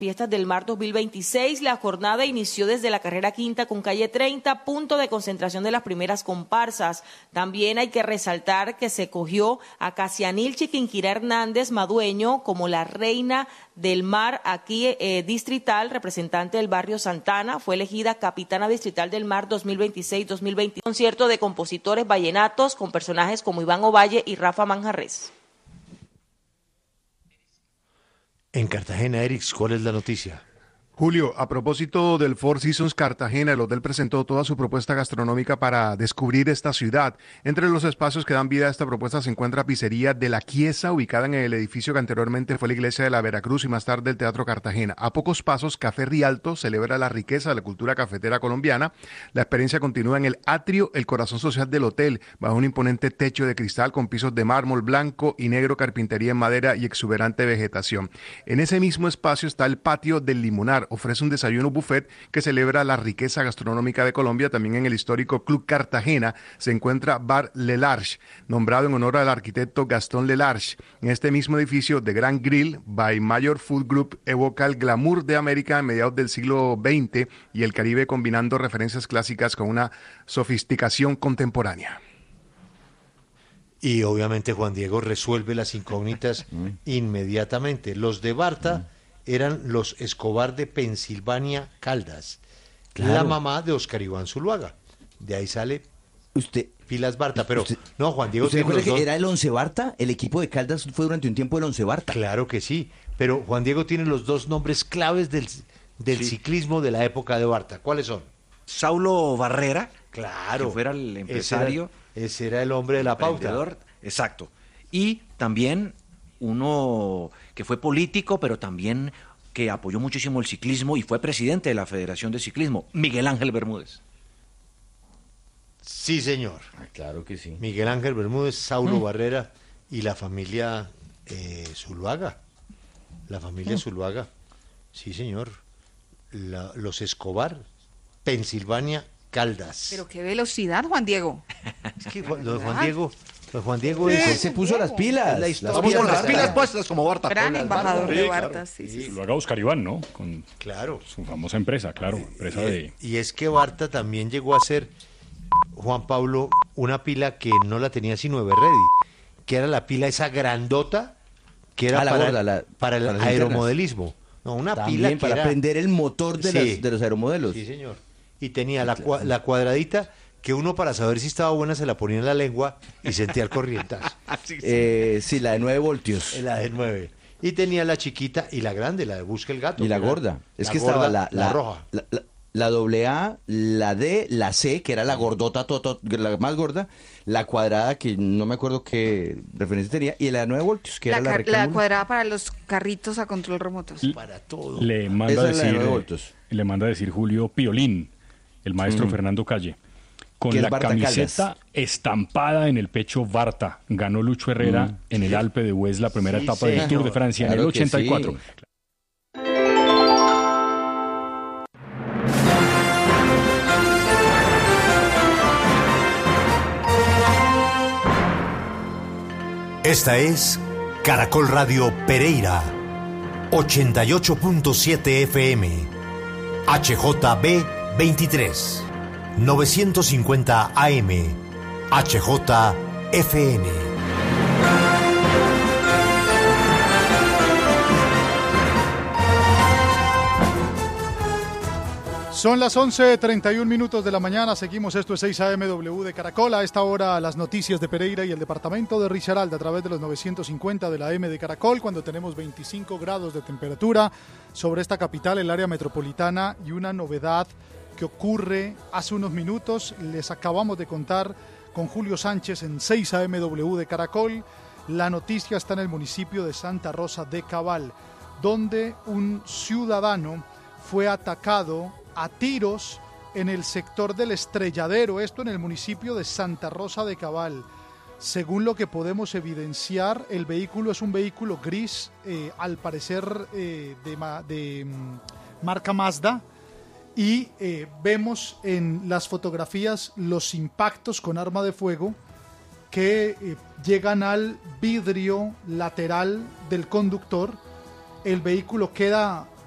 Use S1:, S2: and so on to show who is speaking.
S1: Fiestas del Mar 2026, la jornada inició desde la carrera quinta con calle 30, punto de concentración de las primeras comparsas. También hay que resaltar que se cogió a Casianil Chiquinquirá Hernández Madueño como la reina del mar aquí distrital, representante del barrio Santana, fue elegida capitana distrital del mar 2026-2020. Concierto de compositores vallenatos con personajes como Iván Ovalle y Rafa Manjarrés.
S2: En Cartagena, Erix, ¿cuál es la noticia?
S3: Julio, a propósito del Four Seasons Cartagena, el hotel presentó toda su propuesta gastronómica para descubrir esta ciudad. Entre los espacios que dan vida a esta propuesta se encuentra Pizzería de la Chiesa, ubicada en el edificio que anteriormente fue la iglesia de la Veracruz y más tarde el Teatro Cartagena. A pocos pasos, Café Rialto celebra la riqueza de la cultura cafetera colombiana. La experiencia continúa en el atrio, el corazón social del hotel, bajo un imponente techo de cristal con pisos de mármol blanco y negro, carpintería en madera y exuberante vegetación. En ese mismo espacio está el patio del Limonar. Ofrece un desayuno buffet que celebra la riqueza gastronómica de Colombia. También en el histórico Club Cartagena se encuentra Bar Lelarche, nombrado en honor al arquitecto Gastón Lelarche. En este mismo edificio, The Grand Grill by Mayor Food Group evoca el glamour de América a mediados del siglo XX y el Caribe, combinando referencias clásicas con una sofisticación contemporánea.
S2: Y obviamente Juan Diego resuelve las incógnitas inmediatamente. Los de Barta eran los Escobar de Pensilvania Caldas,
S4: Claro.
S2: la mamá de Oscar Iván Zuluaga. De ahí sale
S4: Usted,
S2: Pilas Barta, pero
S4: usted-
S2: no, Juan Diego
S4: ¿usted
S2: tiene
S4: recuerda
S2: los
S4: que
S2: dos.
S4: era el Once Barta? El equipo de Caldas fue durante un tiempo el Once Barta.
S2: Claro que sí, pero Juan Diego tiene los dos nombres claves del
S5: Sí.
S2: ciclismo de la época de Barta. ¿Cuáles son?
S5: Saulo Barrera,
S2: Claro.
S5: que fuera el empresario,
S2: Ese era el hombre de la pauta.
S5: emprendedor, exacto. Y también uno que fue político, pero también que apoyó muchísimo el ciclismo y fue presidente de la Federación de Ciclismo, Miguel Ángel Bermúdez.
S2: Sí, señor.
S4: Claro que sí.
S2: Miguel Ángel Bermúdez, Saulo Barrera y la familia Zuluaga. La familia Zuluaga. Sí, señor. Los Escobar, Pensilvania Caldas.
S6: Pero qué velocidad, Juan Diego.
S2: Es que lo de Juan Diego
S4: Él
S2: es...
S4: se puso las pilas.
S2: la historia.
S5: Estamos con las
S2: Claro.
S5: pilas puestas como Barta.
S6: Gran embajador
S7: Sí,
S6: de
S7: claro.
S6: Barta, sí.
S7: Lo haga Oscar Iván, ¿no? Con
S2: Claro.
S7: su famosa empresa, claro, empresa de...
S2: Y es que Barta también llegó a ser, Juan Pablo, una pila que no la tenía sino Everready, que era la pila esa grandota, que era
S4: La
S2: para,
S4: gorda, para
S2: para el
S4: las
S2: aeromodelismo. No, una pila
S4: También
S2: que
S4: para
S2: era...
S4: prender el motor de,
S2: Sí.
S4: de los aeromodelos.
S2: Sí, señor. Y tenía la cuadradita que uno para saber si estaba buena se la ponía en la lengua y sentía el corrientazo.
S4: Sí, la de 9 voltios.
S2: La de 9. Y tenía la chiquita y la grande, la de Busca el Gato.
S4: Y la
S2: que era
S4: gorda. Es
S2: la
S4: que
S2: gorda,
S4: estaba
S2: la roja.
S4: La doble A, la D, la C, que era la gordota, la más gorda, la cuadrada, que no me acuerdo qué referencia tenía, y la de 9 voltios, que era la
S6: La
S4: rectangular.
S6: cuadrada para los carritos a control remotos.
S2: Para todo.
S7: Le manda
S4: Esa
S7: a
S4: es la de
S7: decir,
S4: 9 voltios.
S7: le manda a decir Julio Piolín, el maestro Fernando Calle, con
S4: Que es
S7: la
S4: Barta
S7: camiseta estampada en el pecho Barta. Ganó Lucho Herrera en el Alpe de Huez la primera
S2: Sí,
S7: etapa del Tour de
S2: señor.
S7: Francia en
S4: Claro
S7: el
S4: que
S7: 84.
S4: sí.
S8: Esta es Caracol Radio Pereira, 88.7 FM, HJB 23, 950 AM, HJFN.
S9: Son las 11:31 de la mañana, seguimos, esto es 6 AMW de Caracol. A esta hora las noticias de Pereira y el departamento de Risaralda a través de los 950 de la M de Caracol, cuando tenemos 25 grados de temperatura sobre esta capital, el área metropolitana, y una novedad que ocurre hace unos minutos, les acabamos de contar con Julio Sánchez en 6 AMW de Caracol. La noticia está en el municipio de Santa Rosa de Cabal, donde un ciudadano fue atacado a tiros en el sector del Estrelladero, esto en el municipio de Santa Rosa de Cabal. Según lo que podemos evidenciar, el vehículo es un vehículo gris, al parecer de marca Mazda, y vemos en las fotografías los impactos con arma de fuego que llegan al vidrio lateral del conductor. El vehículo queda